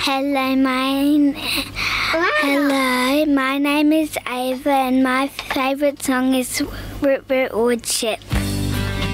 Hello, my name is Ava and my favourite song is Root Root Woodchip.